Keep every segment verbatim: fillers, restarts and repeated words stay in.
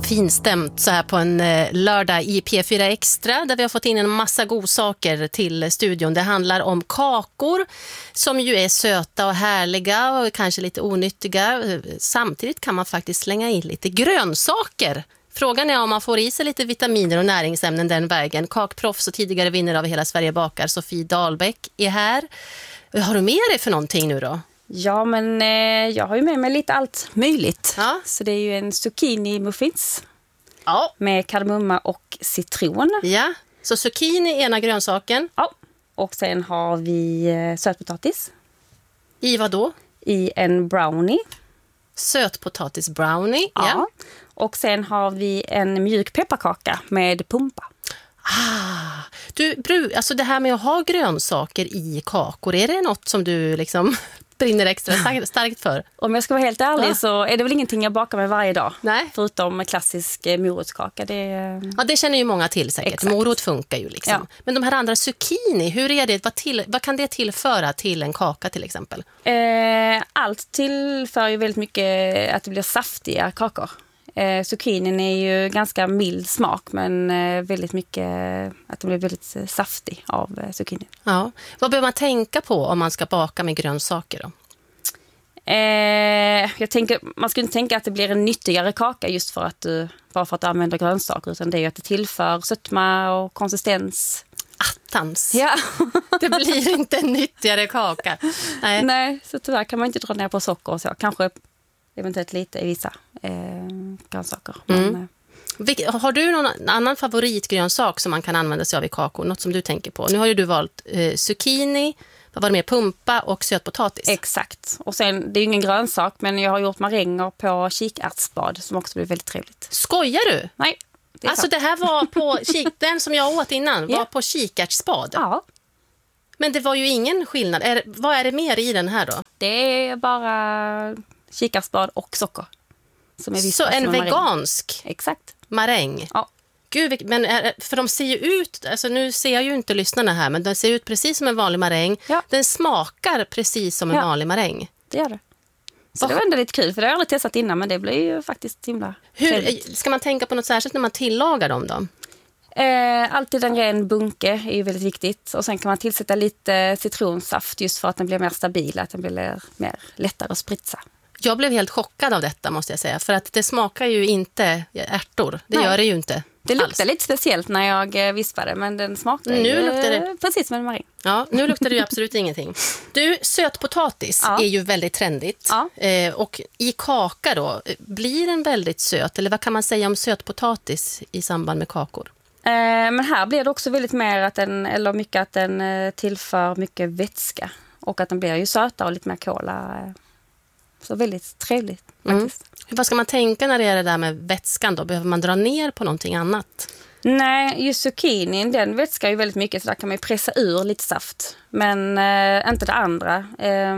finstämt så här på en eh, lördag i P fyra Extra där vi har fått in en massa godsaker till studion. Det handlar om kakor som ju är söta och härliga och kanske lite onyttiga. Samtidigt kan man faktiskt slänga in lite grönsaker. Frågan är om man får i sig lite vitaminer och näringsämnen den vägen. Kakproffs och tidigare vinnare av Hela Sverige bakar, Sofie Dahlbäck, är här. Har du med dig för någonting nu då? Ja, men eh, jag har ju med mig lite allt möjligt. Ja. Så det är ju en zucchini muffins Ja. med kardemumma och citron. Ja, så zucchini är ena grönsaken. Ja. Och sen har vi eh, sötpotatis I vad då? i en brownie. Sötpotatis brownie. Ja. Ja. Och sen har vi en mjuk pepparkaka med pumpa. Ah, du, bru, alltså det här med att ha grönsaker i kakor, är det något som du liksom brinner extra starkt, starkt för? Om jag ska vara helt ärlig Ja. så är det väl ingenting jag bakar med varje dag. Nej. Förutom klassisk eh, morotskaka. Det är... Ja, det känner ju många till säkert. Exakt. Morot funkar ju liksom. Ja. Men de här andra zucchini, hur är det? Vad, till, vad kan det tillföra till en kaka till exempel? Eh, allt tillför ju väldigt mycket att det blir saftiga kakor. Eh, zucchinin är ju ganska mild smak men eh, väldigt mycket att det blir väldigt eh, saftig av eh, zucchini. Ja. Vad behöver man tänka på om man ska baka med grönsaker då? Eh, jag tänker, man ska inte tänka att det blir en nyttigare kaka just för att du, bara för att du använder grönsaker, utan det är ju att det tillför sötma och konsistens. Attans. Ja. Det blir inte en nyttigare kaka. Nej. Nej, så tyvärr kan man inte dra ner på socker och så. Kanske eventuellt lite i vissa eh, grönsaker. Men, Mm. eh, Vilk- Har du någon annan favoritgrönsak som man kan använda sig av i kakor? Något som du tänker på? Nu har ju du valt eh, zucchini, vad var det mer? Pumpa och sötpotatis. Exakt. Och sen, det är ju ingen grönsak, men jag har gjort maränger på kikärtsspad som också blir väldigt trevligt. Skojar du? Nej, det är Alltså sant. det här var på, kik- den som jag åt innan var Ja. på kikärtsspad. Ja, Men det var ju ingen skillnad. Är, vad är det mer i den här då? det är bara kikärtsspad och socker. Som är Så vispat en som maräng. vegansk Exakt. maräng. Ja. Gud, vilk- men är, för de ser ju ut, alltså nu ser jag ju inte lyssnarna här, men den ser ut precis som en vanlig maräng. Ja. Den smakar precis som en Ja. vanlig maräng. Det gör det. Så Vad- det var ändå lite kul, för det har jag aldrig testat innan, men det blir ju faktiskt himla trevligt. Hur, ska man tänka på något särskilt när man tillagar dem då? Eh, alltid en ren bunke är ju väldigt viktigt. Och sen kan man tillsätta lite citronsaft just för att den blir mer stabil, att den blir mer lättare att spritsa. Jag blev helt chockad av detta måste jag säga. För att det smakar ju inte ärtor. Det Nej. gör det ju inte. Det luktar alls. lite speciellt när jag eh, vispade, men den smakar Nu ju, luktar det- eh, precis som en maräng. Ja, nu luktar det ju absolut ingenting. Du, sötpotatis Ja. är ju väldigt trendigt. Ja. Eh, och i kaka då, eh, blir den väldigt söt? Eller vad kan man säga om sötpotatis i samband med kakor? Eh, men här blir det också väldigt mer att den, eller mycket att den eh, tillför mycket vätska. Och att den blir ju sötare och lite mer kola. Eh, så väldigt trevligt faktiskt. Vad ska man tänka när det är det där med vätskan då? Behöver man dra ner på någonting annat? Nej, just zucchinin, den vätskar ju väldigt mycket, så där kan man ju pressa ur lite saft. Men eh, inte det andra. Eh,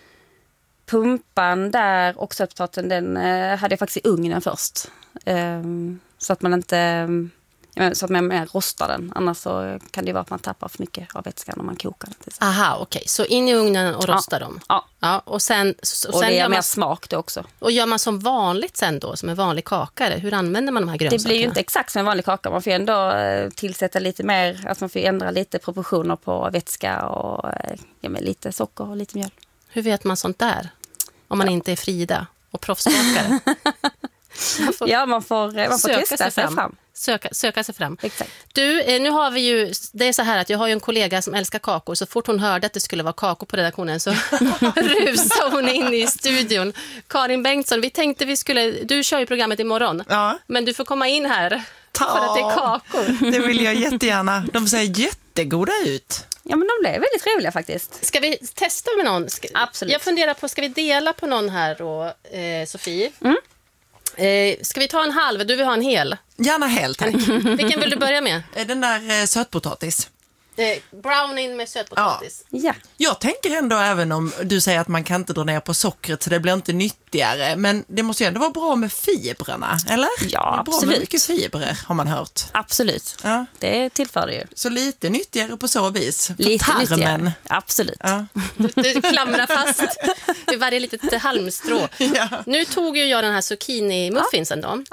pumpan där och sötpotatisen, den eh, hade jag faktiskt i ugnen först. Eh, så att man inte eh, så att man mer rostar den. Annars så kan det ju vara att man tappar för mycket av vätskan om man kokar den. Till exempel. Aha, okej. Så in i ugnen och rosta dem. Ja, Ja, och sen, och och sen det gör är mer man, smak då också. och gör man som vanligt sen då, som en vanlig kaka? Eller hur använder man de här Det grönsakerna? blir ju inte exakt som en vanlig kaka. Man får ändå eh, tillsätta lite mer, alltså man får ändra lite proportioner på vätska och eh, ja, med lite socker och lite mjöl. Hur vet man sånt där? Om man inte är Frida och proffsmakare. Man får Ja, man får, eh, man får söka testa sig sig fram. fram. Söka, söka sig fram. Exakt. Du, eh, nu har vi ju, det är så här att jag har ju en kollega som älskar kakor. Så fort hon hörde att det skulle vara kakor på redaktionen så rusade hon in i studion. Karin Bengtsson, vi tänkte vi skulle, du kör ju programmet imorgon. Ja. Men du får komma in här för att det är kakor. Det vill jag jättegärna. De ser jättegoda ut. Ja, men de blev väldigt trevliga faktiskt. Ska vi testa med någon? Ska, Absolut. Jag funderar på, ska vi dela på någon här då, eh, Sofie? Mm. Eh, ska vi ta en halv? Du vill ha en hel. Gärna helt, tack. Vilken vill du börja med? Den där eh, sötpotatis. Eh, brownie med sötpotatis. Ja. Jag tänker ändå, även om du säger att man kan inte dra ner på sockret så det blir inte nyttigare, men det måste ju ändå vara bra med fibrerna, eller? Ja, Det är bra absolut. med mycket fibrer, har man hört. Absolut. Ja. Det tillför det ju. Så lite nyttigare på så vis. För Lite tarmen. nyttigare. Absolut. Ja. Du, du klamrar fast i varje litet halmstrå. Ja. Nu tog ju jag den här zucchini-muffinsen då. Ja.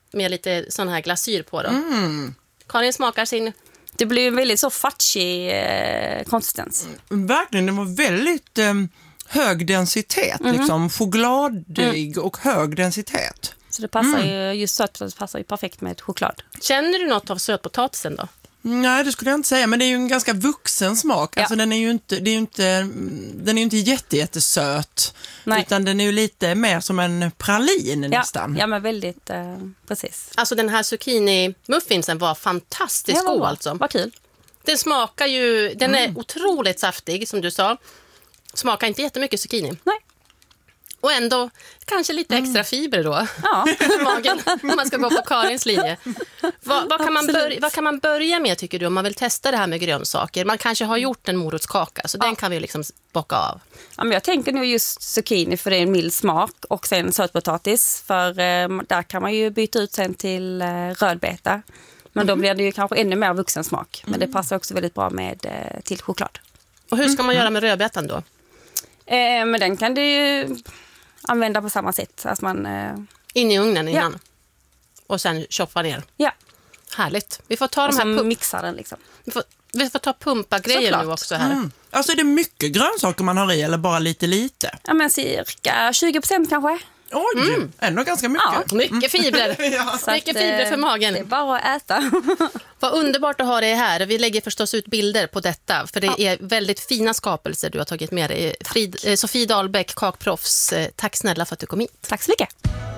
med lite sån här glasyr på då. Mm. Karin smakar sin... Det blir en väldigt så fattig eh, konsistens. Verkligen, det var väldigt eh, hög densitet. Mm-hmm. Liksom, chokladig mm. och hög densitet. Så det passar mm. ju, just sötpotatis passar ju perfekt med choklad. Känner du något av sötpotatisen då? Nej, det skulle jag inte säga, men det är ju en ganska vuxen smak. Ja. Alltså den är ju inte, det är ju inte, den är ju inte jätte, jättesöt. Nej. Utan den är ju lite mer som en pralin Ja, nästan. ja men väldigt, eh, precis. Alltså den här zucchini-muffinsen var fantastiskt Ja, god vad, alltså. vad kul. Den smakar ju, den är Mm. otroligt saftig som du sa. Smakar inte jättemycket zucchini. Nej. Och ändå kanske lite extra fiber då Ja. i magen om man ska gå på Karins linje. Vad, vad, kan man Absolut. börja, vad kan man börja med tycker du om man vill testa det här med grönsaker? Man kanske har gjort en morotskaka så den kan vi liksom bocka av. Ja, men jag tänker nog just zucchini för det är en mild smak och sen sötpotatis för eh, där kan man ju byta ut sen till eh, rödbeta. Men då blir det ju kanske ännu mer vuxen smak. Men det passar också väldigt bra med eh, till choklad. Och hur ska man göra med rödbetan då? Eh, men den kan du ju använda på samma sätt. Att man, eh, In i ugnen innan. Ja. Och sen choppa ner. ja, Härligt. Vi får ta och de här så pump- mixar den liksom. vi får, vi får ta pumpa-grejer Såklart. nu också här. Mm. Alltså är det mycket grönsaker man har i eller bara lite lite? Ja, men cirka tjugo procent kanske. Oj, ändå ganska mycket. Ja. Mycket fibrer. Ja. Så Mycket att, fibrer eh, för magen. Det är bara att äta. Vad underbart att ha dig här. Vi lägger förstås ut bilder på detta. För det ja. är väldigt fina skapelser du har tagit med dig. Frid, eh, Sofie Dahlbäck, kakproffs. Eh, tack snälla för att du kom hit. Tack så mycket.